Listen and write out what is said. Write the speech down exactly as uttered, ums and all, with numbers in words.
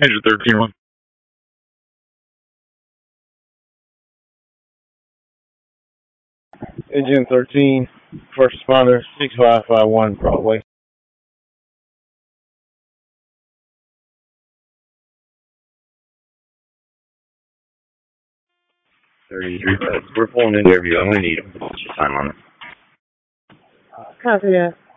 Engine thirteen one. Engine thirteen, first responder, six five five one Broadway. thirty-three, we're pulling into Fairview. I'm going to need a sign on it. Copy that.